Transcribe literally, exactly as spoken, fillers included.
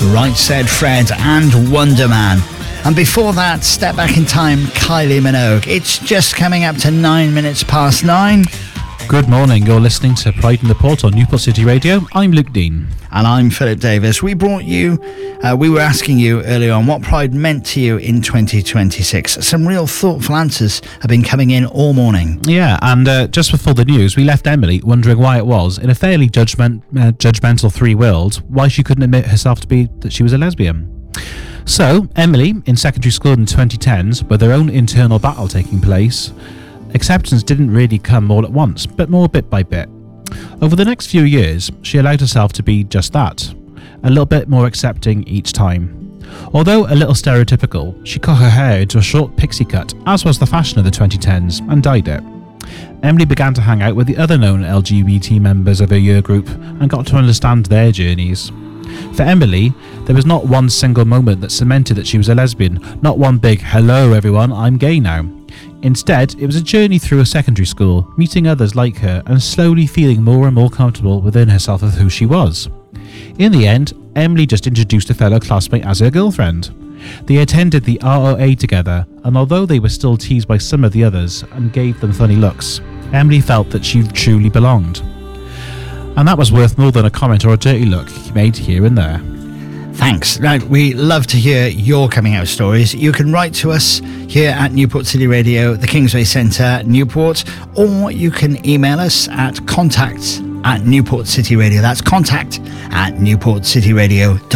Right Said Fred and Wonder Man. And before that, Step Back in Time, Kylie Minogue. It's just coming up to nine minutes past nine. Good morning, you're listening to Pride in the Port on Newport City Radio. I'm Luke Dean. And I'm Philip Davis. We brought you, uh, we were asking you earlier on what Pride meant to you in twenty twenty-six. Some real thoughtful answers have been coming in all morning. Yeah, and uh, just before the news, we left Emily wondering why it was, in a fairly judgment, uh, judgmental three worlds, why she couldn't admit herself to be that she was a lesbian. So, Emily, in secondary school in the twenty tens, with her own internal battle taking place, acceptance didn't really come all at once, but more bit by bit. Over the next few years, she allowed herself to be just that, a little bit more accepting each time. Although a little stereotypical, she cut her hair into a short pixie cut, as was the fashion of the twenty tens, and dyed it. Emily began to hang out with the other known L G B T members of her year group and got to understand their journeys. For Emily, there was not one single moment that cemented that she was a lesbian, not one big, hello everyone, I'm gay now. Instead, it was a journey through a secondary school, meeting others like her and slowly feeling more and more comfortable within herself of who she was. In the end, Emily just introduced a fellow classmate as her girlfriend. They attended the R O A together, and although they were still teased by some of the others and gave them funny looks, Emily felt that she truly belonged. And that was worth more than a comment or a dirty look made here and there. Thanks. Right, we love to hear your coming out stories. You can write to us here at Newport City Radio, the Kingsway Centre, Newport, or you can email us at contact at Newport City Radio. That's contact at newport city radio dot com.